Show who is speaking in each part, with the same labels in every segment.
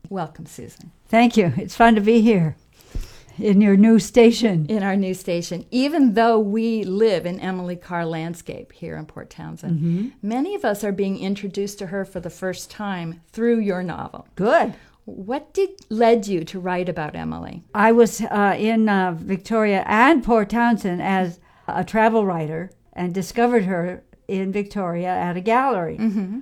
Speaker 1: Welcome, Susan.
Speaker 2: Thank you. It's fun to be here in your new station.
Speaker 1: In our new station. Even though we live in Emily Carr landscape here in Port Townsend, many of us are being introduced to her for the first time through your novel.
Speaker 2: Good.
Speaker 1: What led you to write about Emily?
Speaker 2: I was in Victoria and Port Townsend as a travel writer and discovered her in Victoria at a gallery.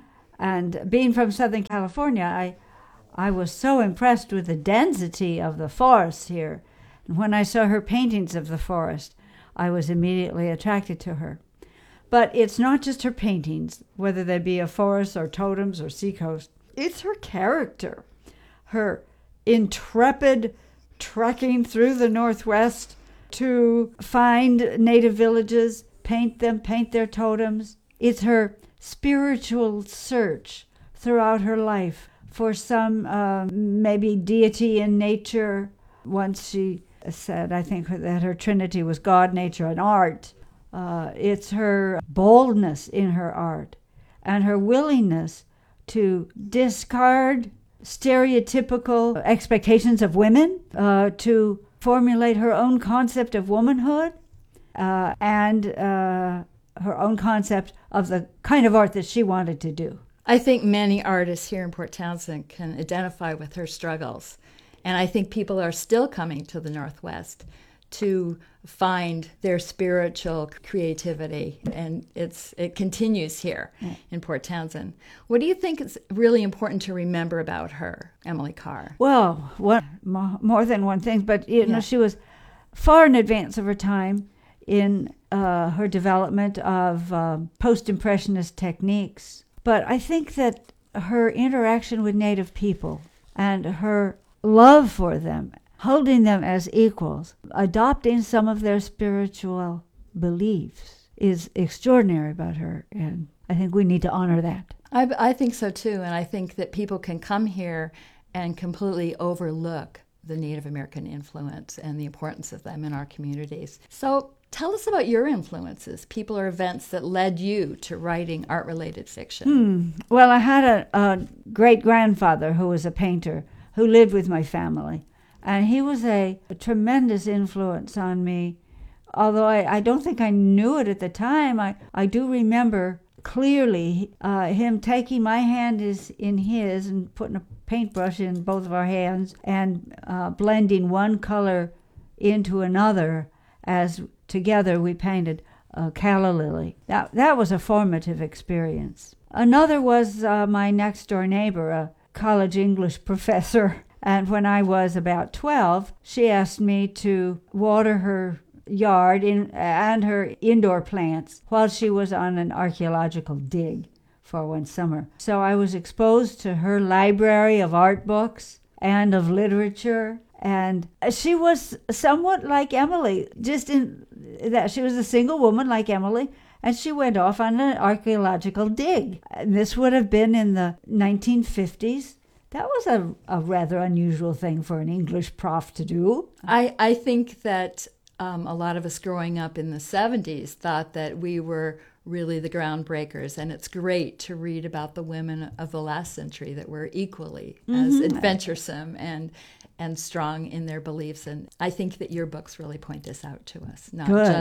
Speaker 2: And being from Southern California, I was so impressed with the density of the forests here. And when I saw her paintings of the forest, I was immediately attracted to her. But it's not just her paintings, whether they be of forests or totems or seacoast. It's her character, her intrepid trekking through the Northwest to find native villages, paint them, paint their totems. It's her spiritual search throughout her life for some maybe deity in nature. Once she said, I think, that her trinity was God, nature, and art. It's her boldness in her art and her willingness to discard stereotypical expectations of women, to formulate her own concept of womanhood and her own concept of the kind of art that she wanted to do.
Speaker 1: I think many artists here in Port Townsend can identify with her struggles. And I think people are still coming to the Northwest to find their spiritual creativity. And it continues here in Port Townsend. What do you think is really important to remember about her, Emily Carr?
Speaker 2: Well, more than one thing, but you know, she was far in advance of her time in her development of post-impressionist techniques. But I think that her interaction with Native people and her love for them, holding them as equals, adopting some of their spiritual beliefs is extraordinary about her, and I think we need to honor that.
Speaker 1: I think so too, and I think that people can come here and completely overlook the Native American influence and the importance of them in our communities. So tell us about your influences, people or events that led you to writing art-related fiction.
Speaker 2: Well, I had a great-grandfather who was a painter who lived with my family, and he was a tremendous influence on me. Although I don't think I knew it at the time, I do remember clearly him taking my hand in his and putting a paintbrush in both of our hands and blending one color into another as together we painted a calla lily. That was a formative experience. Another was my next-door neighbor, a college English professor. And when I was about 12, she asked me to water her yard and her indoor plants while she was on an archaeological dig for one summer. So I was exposed to her library of art books and of literature. And she was somewhat like Emily, just in that she was a single woman like Emily, and she went off on an archaeological dig. And this would have been in the 1950s. That was a rather unusual thing for an English prof to do.
Speaker 1: I think that a lot of us growing up in the 70s thought that we were really the groundbreakers, and it's great to read about the women of the last century that were equally as adventuresome and strong in their beliefs. And I think that your books really point this out to us,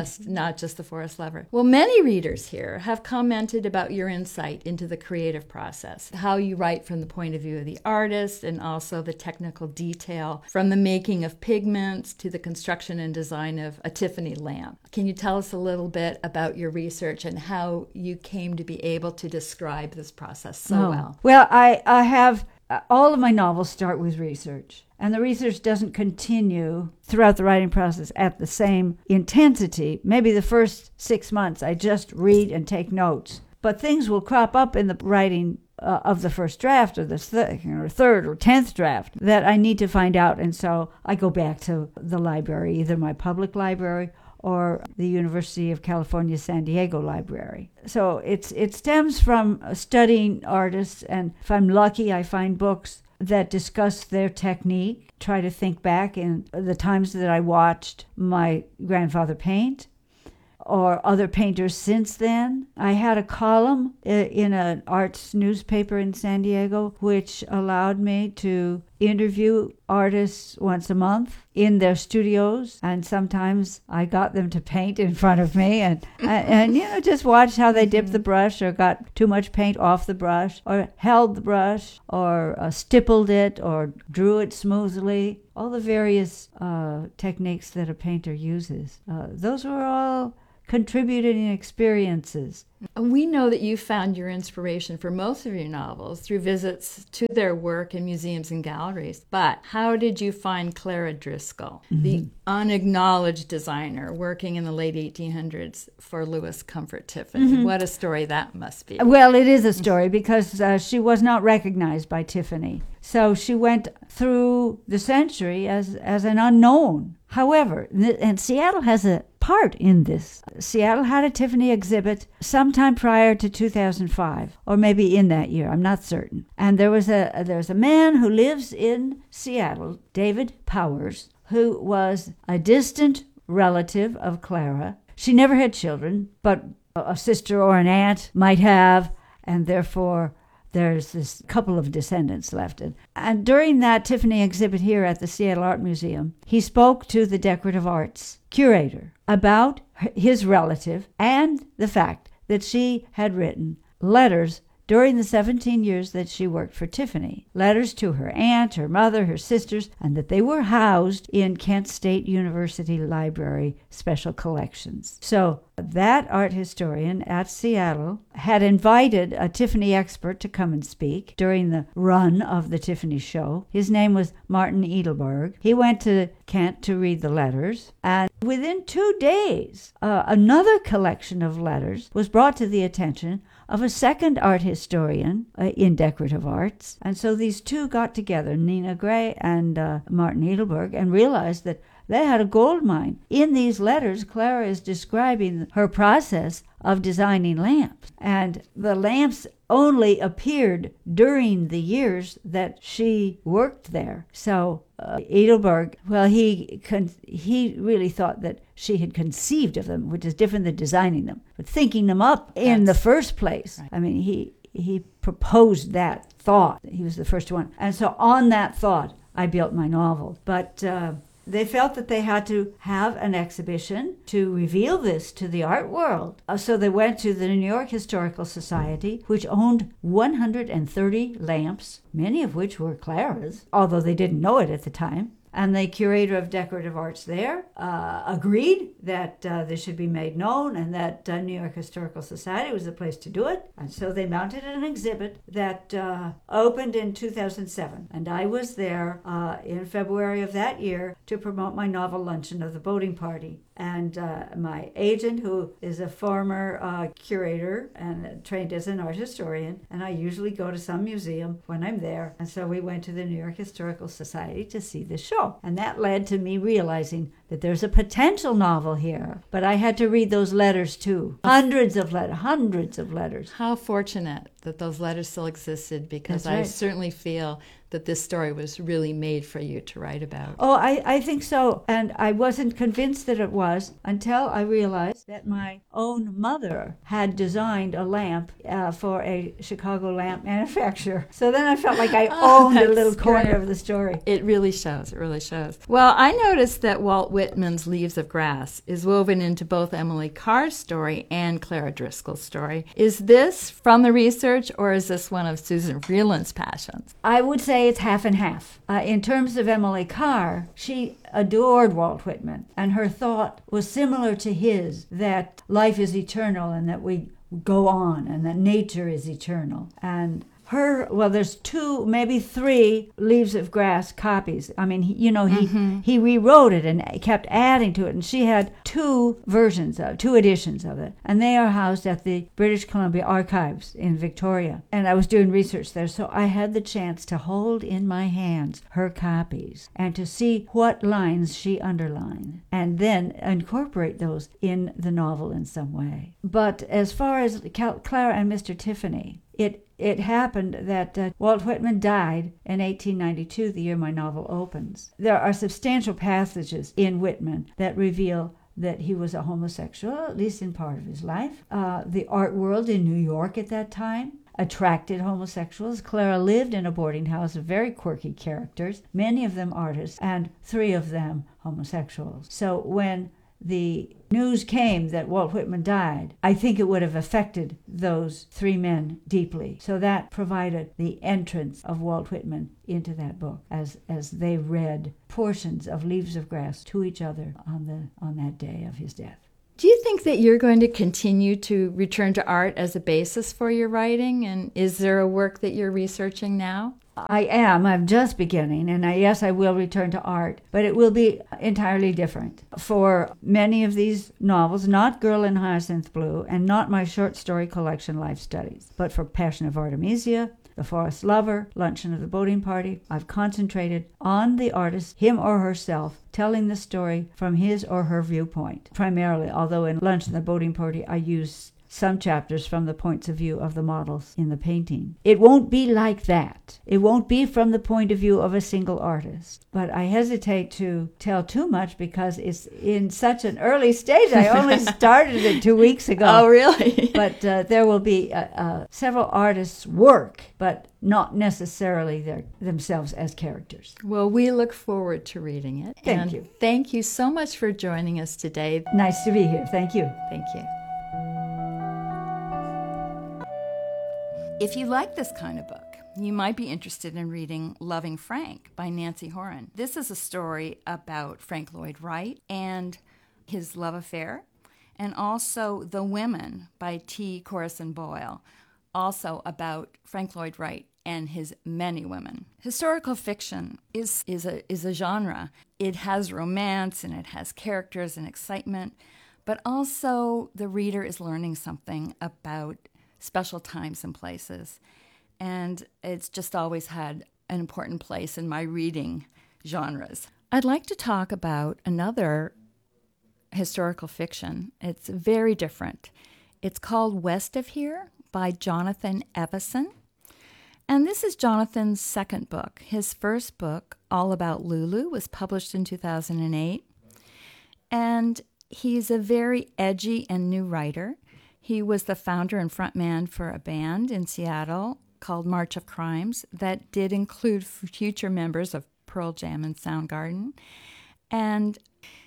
Speaker 1: not just The Forest Lover. Well, many readers here have commented about your insight into the creative process, how you write from the point of view of the artist, and also the technical detail from the making of pigments to the construction and design of a Tiffany lamp. Can you tell us a little bit about your research and how you came to be able to describe this process so well?
Speaker 2: Well, I have all of my novels start with research. And the research doesn't continue throughout the writing process at the same intensity. Maybe the first 6 months I just read and take notes. But things will crop up in the writing of the first draft or the third or 10th draft that I need to find out. And so I go back to the library, either my public library or the University of California, San Diego library. So it stems from studying artists, and if I'm lucky, I find books that discuss their technique, try to think back in the times that I watched my grandfather paint or other painters since then. I had a column in an arts newspaper in San Diego, which allowed me to interview artists once a month in their studios, and sometimes I got them to paint in front of me and just watch how they dipped the brush or got too much paint off the brush or held the brush or stippled it or drew it smoothly. All the various techniques that a painter uses. Those were all contributing experiences.
Speaker 1: We know that you found your inspiration for most of your novels through visits to their work in museums and galleries. But how did you find Clara Driscoll, the unacknowledged designer working in the late 1800s for Louis Comfort Tiffany? What a story that must be.
Speaker 2: Well, it is a story because she was not recognized by Tiffany. So she went through the century as an unknown. However, and Seattle has a part in this. Seattle had a Tiffany exhibit sometime prior to 2005, or maybe in that year, I'm not certain. And there's a man who lives in Seattle, David Powers, who was a distant relative of Clara. She never had children, but a sister or an aunt might have, and therefore there's this couple of descendants left. And during that Tiffany exhibit here at the Seattle Art Museum, he spoke to the decorative arts curator about his relative and the fact that she had written letters during the 17 years that she worked for Tiffany, letters to her aunt, her mother, her sisters, and that they were housed in Kent State University Library Special Collections. So that art historian at Seattle had invited a Tiffany expert to come and speak during the run of the Tiffany show. His name was Martin Edelberg. He went to Kent to read the letters, and within 2 days, another collection of letters was brought to the attention of a second art historian in decorative arts. And so these two got together, Nina Gray and Martin Edelberg, and realized that they had a gold mine. In these letters, Clara is describing her process of designing lamps. And the lamps only appeared during the years that she worked there. So Edelberg, well, he really thought that she had conceived of them, which is different than designing them, but thinking them up in the first place. Right. I mean, he proposed that thought. He was the first one. And so on that thought, I built my novel. But they felt that they had to have an exhibition to reveal this to the art world. So they went to the New York Historical Society, which owned 130 lamps, many of which were Clara's, although they didn't know it at the time. And the curator of decorative arts there agreed that this should be made known and that New York Historical Society was the place to do it. And so they mounted an exhibit that opened in 2007. And I was there in February of that year to promote my novel Luncheon of the Boating Party. And my agent, who is a former curator and trained as an art historian, and I usually go to some museum when I'm there. And so we went to the New York Historical Society to see the show. And that led to me realizing that there's a potential novel here. But I had to read those letters too. Hundreds of letters.
Speaker 1: How fortunate that those letters still existed, because I certainly feel that this story was really made for you to write about.
Speaker 2: Oh, I think so. And I wasn't convinced that it was until I realized that my own mother had designed a lamp for a Chicago lamp manufacturer. So then I felt like I owned a little corner of the story.
Speaker 1: It really shows. It really shows. Well, I noticed that Walt Whitman's Leaves of Grass is woven into both Emily Carr's story and Clara Driscoll's story. Is this from the research, or is this one of Susan Freeland's passions?
Speaker 2: I would say it's half and half. In terms of Emily Carr, she adored Walt Whitman, and her thought was similar to his, that life is eternal and that we go on and that nature is eternal. And there's 2, maybe 3 Leaves of Grass copies. I mean, he rewrote it and kept adding to it, and she had 2 editions of it, and they are housed at the British Columbia Archives in Victoria. And I was doing research there, so I had the chance to hold in my hands her copies and to see what lines she underlined, and then incorporate those in the novel in some way. But as far as Clara and Mr. Tiffany, it happened that Walt Whitman died in 1892, the year my novel opens. There are substantial passages in Whitman that reveal that he was a homosexual, at least in part of his life. The art world in New York at that time attracted homosexuals. Clara lived in a boarding house of very quirky characters, many of them artists, and 3 of them homosexuals. So when the news came that Walt Whitman died, I think it would have affected those 3 men deeply. So that provided the entrance of Walt Whitman into that book as they read portions of Leaves of Grass to each other on that day of his death.
Speaker 1: Do you think that you're going to continue to return to art as a basis for your writing? And is there a work that you're researching now?
Speaker 2: I am. I'm just beginning, and yes, I will return to art, but it will be entirely different. For many of these novels, not Girl in Hyacinth Blue, and not my short story collection, Life Studies, but for Passion of Artemisia, The Forest Lover, Luncheon of the Boating Party, I've concentrated on the artist, him or herself, telling the story from his or her viewpoint, primarily, although in Luncheon of the Boating Party I use some chapters from the points of view of the models in the painting. It won't be like that. It won't be from the point of view of a single artist. But I hesitate to tell too much because it's in such an early stage. I only started it 2 weeks ago.
Speaker 1: Oh, really?
Speaker 2: But there will be several artists' work, but not necessarily themselves as characters.
Speaker 1: Well, we look forward to reading it.
Speaker 2: Thank you.
Speaker 1: Thank you so much for joining us today.
Speaker 2: Nice to be here. Thank you.
Speaker 1: Thank you. If you like this kind of book, you might be interested in reading Loving Frank by Nancy Horan. This is a story about Frank Lloyd Wright and his love affair, and also The Women by T. Corison Boyle, also about Frank Lloyd Wright and his many women. Historical fiction is a genre. It has romance and it has characters and excitement, but also the reader is learning something about special times and places. And it's just always had an important place in my reading genres. I'd like to talk about another historical fiction. It's very different. It's called West of Here by Jonathan Evison. And this is Jonathan's second book. His first book, All About Lulu, was published in 2008. And he's a very edgy and new writer. He was the founder and frontman for a band in Seattle called March of Crimes that did include future members of Pearl Jam and Soundgarden. And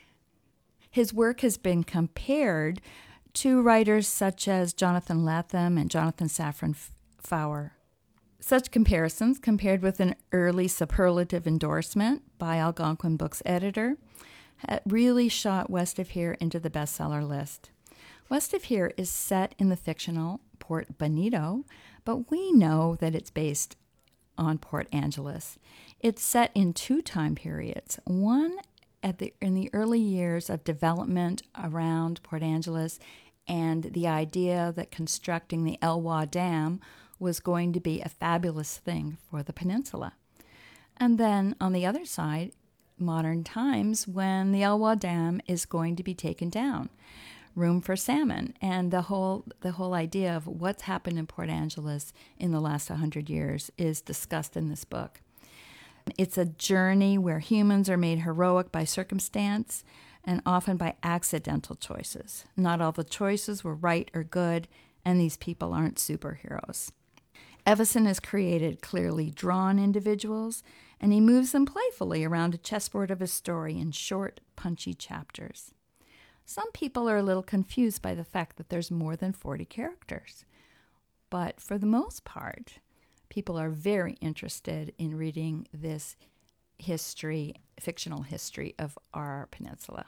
Speaker 1: his work has been compared to writers such as Jonathan Lethem and Jonathan Safran Foer. Such comparisons, compared with an early superlative endorsement by Algonquin Books editor, really shot West of Here into the bestseller list. West of Here is set in the fictional Port Bonito, but we know that it's based on Port Angeles. It's set in 2 time periods. One in the early years of development around Port Angeles and the idea that constructing the Elwha Dam was going to be a fabulous thing for the peninsula. And then on the other side, modern times when the Elwha Dam is going to be taken down. Room for salmon, and the whole idea of what's happened in Port Angeles in the last 100 years is discussed in this book. It's a journey where humans are made heroic by circumstance and often by accidental choices. Not all the choices were right or good, and these people aren't superheroes. Evison has created clearly drawn individuals, and he moves them playfully around a chessboard of his story in short, punchy chapters. Some people are a little confused by the fact that there's more than 40 characters. But for the most part, people are very interested in reading this fictional history of our peninsula.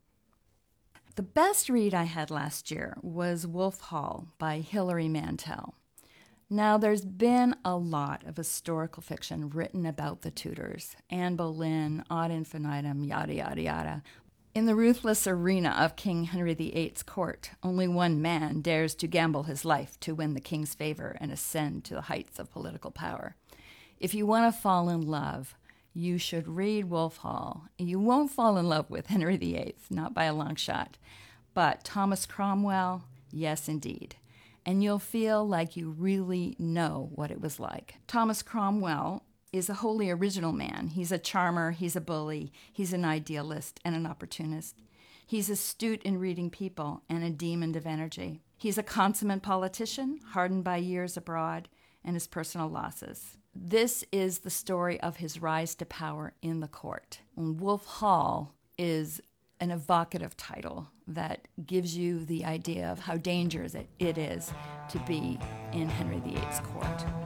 Speaker 1: The best read I had last year was Wolf Hall by Hilary Mantel. Now, there's been a lot of historical fiction written about the Tudors, Anne Boleyn, ad infinitum, yada, yada, yada. In the ruthless arena of King Henry VIII's court, only one man dares to gamble his life to win the king's favor and ascend to the heights of political power. If you want to fall in love, you should read Wolf Hall. You won't fall in love with Henry VIII, not by a long shot. But Thomas Cromwell, yes, indeed. And you'll feel like you really know what it was like. Thomas Cromwell is a wholly original man. He's a charmer, he's a bully, he's an idealist and an opportunist. He's astute in reading people and a demon of energy. He's a consummate politician, hardened by years abroad and his personal losses. This is the story of his rise to power in the court. And Wolf Hall is an evocative title that gives you the idea of how dangerous it is to be in Henry VIII's court.